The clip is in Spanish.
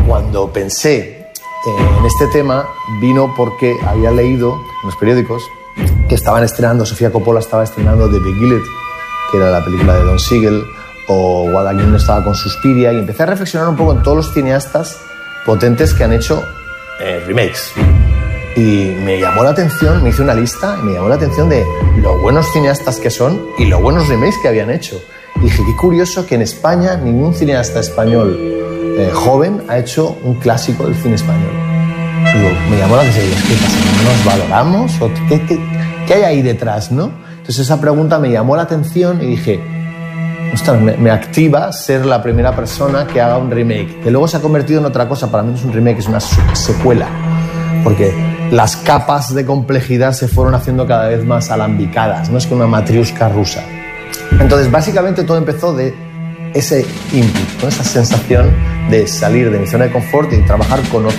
cuando pensé en este tema vino porque había leído en los periódicos que estaban estrenando, Sofía Coppola estaba estrenando The Beguiled, que era la película de Don Siegel, o Guadagnino estaba con Suspiria, y empecé a reflexionar un poco en todos los cineastas potentes que han hecho remakes. Y me llamó la atención, me hice una lista y me llamó la atención de lo buenos cineastas que son y lo buenos remakes que habían hecho. Y dije, qué curioso que en España ningún cineasta español joven ha hecho un clásico del cine español. Digo, me llamó la atención, ¿qué pasa? ¿No nos valoramos? ¿O qué hay ahí detrás, no? Entonces esa pregunta me llamó la atención y dije, ostras, me activa ser la primera persona que haga un remake, que luego se ha convertido en otra cosa. Para mí no es un remake, es una secuela, porque las capas de complejidad se fueron haciendo cada vez más alambicadas, no es que una matriusca rusa. Entonces básicamente todo empezó de ese input, ¿no? Esa sensación de salir de mi zona de confort y trabajar con otro